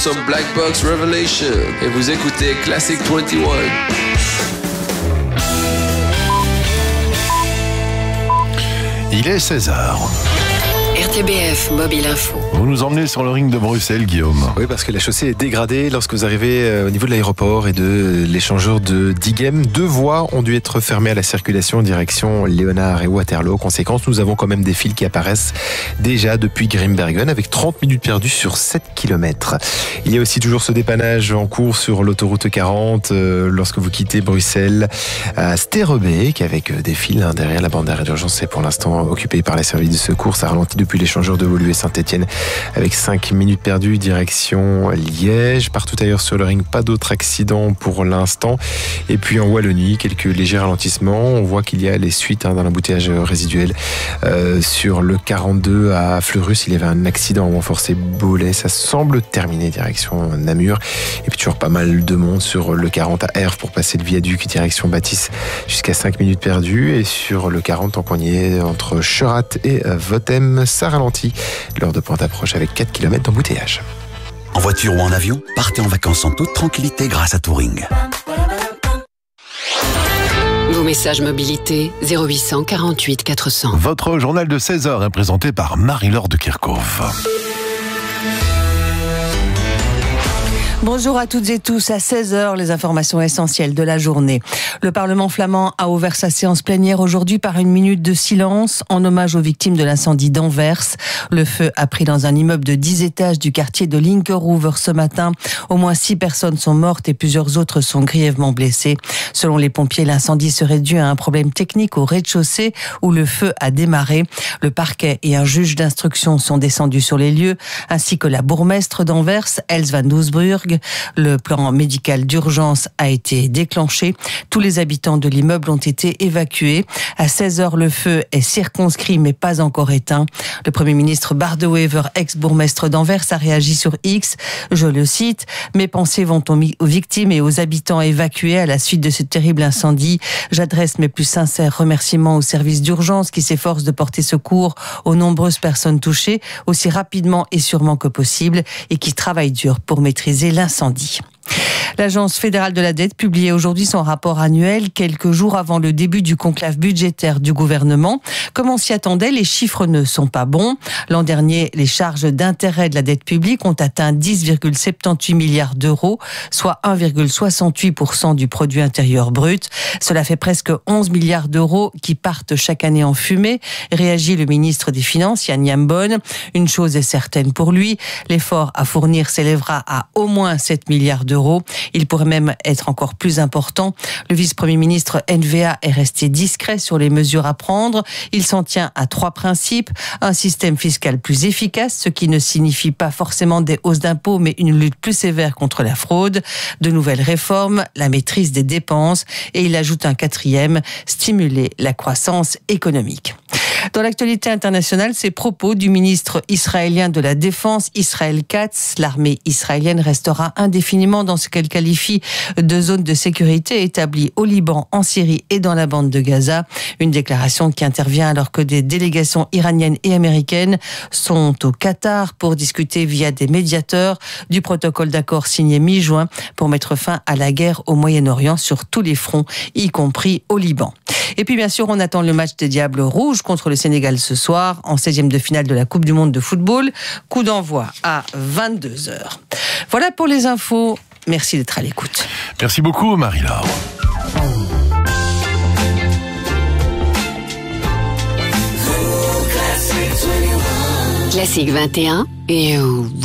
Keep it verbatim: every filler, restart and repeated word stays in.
Some Black Box Revelation et vous écoutez Classic vingt et un. Il est seize heures. R T B F Mobile Info. Vous nous emmenez sur le ring de Bruxelles, Guillaume. Oui, parce que la chaussée est dégradée lorsque vous arrivez au niveau de l'aéroport et de l'échangeur de Diegem. Deux voies ont dû être fermées à la circulation en direction Léonard et Waterloo. Conséquence, nous avons quand même des files qui apparaissent déjà depuis Grimbergen avec trente minutes perdues sur sept kilomètres. Il y a aussi toujours ce dépannage en cours sur l'autoroute quarante euh, lorsque vous quittez Bruxelles à Sterrebeek avec des files hein, derrière la bande d'arrêt d'urgence. C'est pour l'instant occupé par les services de secours. Ça ralentit depuis l'échangeur de Woluwe Saint-Etienne avec cinq minutes perdues direction Liège. Partout ailleurs sur le ring, pas d'autres accidents pour l'instant. Et puis en Wallonie, quelques légers ralentissements. On voit qu'il y a les suites hein, d'un embouteillage résiduel euh, sur le quarante-deux à Fleurus. Il y avait un accident en renforcé Bolet. Ça semble terminé direction Namur. Et puis toujours pas mal de monde sur le quarante à Herve pour passer le viaduc direction Bâtisse jusqu'à cinq minutes perdues. Et sur le quarante en poignée entre Cherat et Votem, ça ralentit lors de pointe approche avec quatre kilomètres d'embouteillage. En voiture ou en avion, partez en vacances en toute tranquillité grâce à Touring. Vos messages mobilité zéro huit cent quarante-huit quatre cents. Votre journal de seize heures est présenté par Marie-Laure de Kerkhove. Bonjour à toutes et tous. À seize heures, les informations essentielles de la journée. Le Parlement flamand a ouvert sa séance plénière aujourd'hui par une minute de silence en hommage aux victimes de l'incendie d'Anvers. Le feu a pris dans un immeuble de dix étages du quartier de Linkeroever ce matin. Au moins six personnes sont mortes et plusieurs autres sont grièvement blessées. Selon les pompiers, l'incendie serait dû à un problème technique au rez-de-chaussée où le feu a démarré. Le parquet et un juge d'instruction sont descendus sur les lieux, ainsi que la bourgmestre d'Anvers, Els van Doesburg. Le plan médical d'urgence a été déclenché. Tous les habitants de l'immeuble ont été évacués. À seize heures, le feu est circonscrit mais pas encore éteint. Le Premier ministre Bart De Wever, ex-bourgmestre d'Anvers, a réagi sur X. Je le cite, « Mes pensées vont aux victimes et aux habitants évacués à la suite de ce terrible incendie. J'adresse mes plus sincères remerciements aux services d'urgence qui s'efforcent de porter secours aux nombreuses personnes touchées aussi rapidement et sûrement que possible et qui travaillent dur pour maîtriser l'incendie. Incendie. L'Agence fédérale de la dette publiait aujourd'hui son rapport annuel quelques jours avant le début du conclave budgétaire du gouvernement. Comme on s'y attendait, les chiffres ne sont pas bons. L'an dernier, les charges d'intérêt de la dette publique ont atteint dix virgule soixante-dix-huit milliards d'euros, soit un virgule soixante-huit pour cent du produit intérieur brut. Cela fait presque onze milliards d'euros qui partent chaque année en fumée, réagit le ministre des Finances, Jan Jambon. Une chose est certaine pour lui, l'effort à fournir s'élèvera à au moins sept milliards d'euros. Il pourrait même être encore plus important. Le vice-premier ministre N V A est resté discret sur les mesures à prendre. Il s'en tient à trois principes. Un système fiscal plus efficace, ce qui ne signifie pas forcément des hausses d'impôts, mais une lutte plus sévère contre la fraude. De nouvelles réformes, la maîtrise des dépenses. Et il ajoute un quatrième, stimuler la croissance économique. Dans l'actualité internationale, ces propos du ministre israélien de la Défense, Israël Katz. L'armée israélienne restera indéfiniment dans ce qu'elle qualifie de zone de sécurité établie au Liban, en Syrie et dans la bande de Gaza. Une déclaration qui intervient alors que des délégations iraniennes et américaines sont au Qatar pour discuter via des médiateurs du protocole d'accord signé mi-juin pour mettre fin à la guerre au Moyen-Orient sur tous les fronts, y compris au Liban. Et puis bien sûr, on attend le match des Diables Rouges contre le Sénégal ce soir, en seizième de finale de la Coupe du Monde de football. Coup d'envoi à vingt-deux heures. Voilà pour les infos. Merci d'être à l'écoute. Merci beaucoup, Marie-Laure. Classique vingt et un et